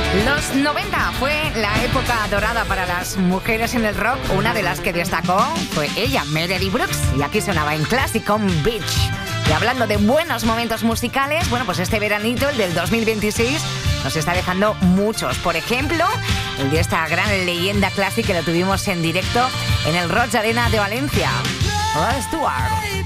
Los 90 fue la época dorada para las mujeres en el rock. Una de las que destacó fue ella, Melody Brooks. Y aquí sonaba en Classic on Beach. Y hablando de buenos momentos musicales, bueno, pues este veranito, el del 2026, nos está dejando muchos. Por ejemplo, el de esta gran leyenda clásica que lo tuvimos en directo en el Roig Arena de Valencia, Rod Stewart.